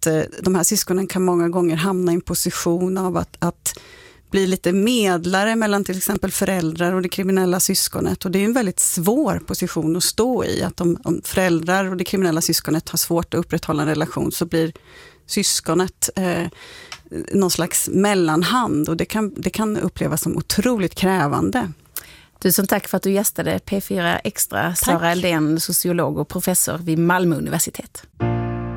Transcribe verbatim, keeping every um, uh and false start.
att eh, de här syskonen kan många gånger hamna i en position av att, att bli lite medlare mellan till exempel föräldrar och det kriminella syskonet. Och det är en väldigt svår position att stå i. Att om, om föräldrar och det kriminella syskonet har svårt att upprätthålla en relation så blir syskonet eh, någon slags mellanhand. Och det kan, det kan upplevas som otroligt krävande. Tusen tack för att du gästade P fyra Extra, Sara Eldén, sociolog och professor vid Malmö universitet.